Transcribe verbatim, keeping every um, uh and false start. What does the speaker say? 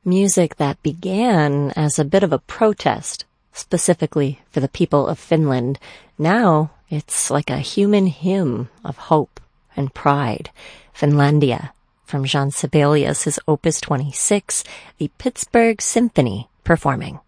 Music that began as a bit of a protest, specifically for the people of Finland. Now it's like a human hymn of hope and pride. Finlandia, from Jean Sibelius, his Opus twenty-six, the Pittsburgh Symphony performing.